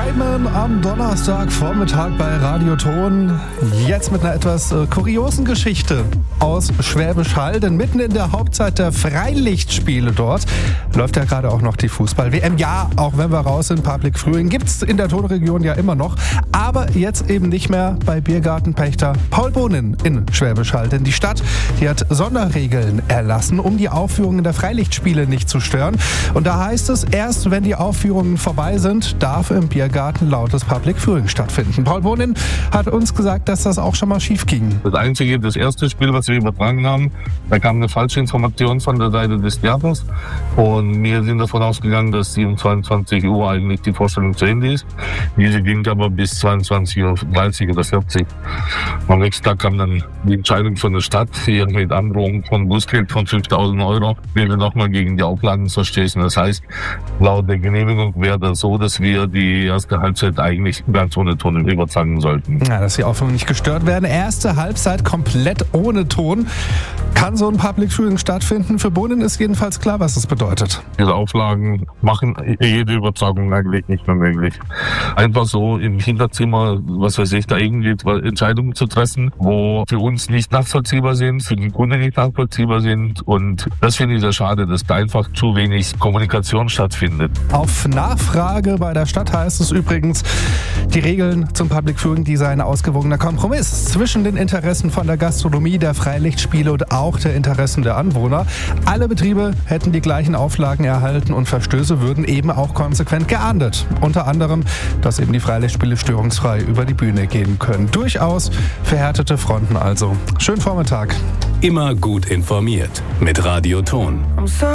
Sideman am Donnerstagvormittag bei Radio Ton. Jetzt mit einer etwas kuriosen Geschichte aus Schwäbisch Hall, denn mitten in der Hauptzeit der Freilichtspiele dort läuft ja gerade auch noch die Fußball-WM. Ja, auch wenn wir raus sind, Public Viewing gibt's in der Tonregion ja immer noch, aber jetzt eben nicht mehr bei Biergartenpächter Paul Bohnen in Schwäbisch Hall, denn die Stadt, die hat Sonderregeln erlassen, um die Aufführungen der Freilichtspiele nicht zu stören. Und da heißt es, erst wenn die Aufführungen vorbei sind, darf im Biergarten lautes Public Viewing stattfinden. Paul Bohnen hat uns gesagt, dass das auch schon mal schief ging. Das erste Spiel, was wir übertragen haben, da kam eine falsche Information von der Seite des Theaters und wir sind davon ausgegangen, dass um 22 Uhr eigentlich die Vorstellung zu Ende ist. Diese ging aber bis 22:30 oder 40. Am nächsten Tag kam dann die Entscheidung von der Stadt mit Androhung von Bußgeld von 5.000 Euro, wenn wir nochmal gegen die Auflagen verstoßen. Das heißt, laut der Genehmigung wäre das so, dass wir die erste Halbzeit eigentlich ganz ohne Ton übertragen sollten. Ja, dass die Aufführungen nicht gestört werden. Erste Halbzeit komplett ohne Ton. Kann so ein Public Viewing stattfinden? Für Bohnen ist jedenfalls klar, was das bedeutet. Diese Auflagen machen jede Übertragung eigentlich nicht mehr möglich. Einfach so im Hinterzimmer, was weiß ich, da irgendwie Entscheidungen zu treffen, wo für uns nicht nachvollziehbar sind, für den Kunden nicht nachvollziehbar sind. Und das finde ich sehr schade, dass da einfach zu wenig Kommunikation stattfindet. Auf Nachfrage bei der Stadt heißt es übrigens, die Regeln zum Public Viewing, die seien ein ausgewogener Kompromiss zwischen den Interessen von der Gastronomie, der Freilichtspiele und auch der Interessen der Anwohner. Alle Betriebe hätten die gleichen Auflagen erhalten und Verstöße würden eben auch konsequent geahndet. Unter anderem, dass eben die Freilichtspiele störungsfrei über die Bühne gehen können. Durchaus verhärtete Fronten also. Schönen Vormittag. Immer gut informiert mit Radio Ton.